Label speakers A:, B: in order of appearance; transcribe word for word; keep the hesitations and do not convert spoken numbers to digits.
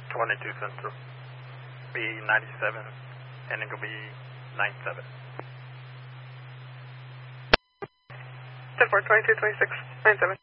A: twenty-two Central. Be ninety-seven, and it will be ninety-seven.
B: ten four, twenty-two, twenty-six, ninety-seven.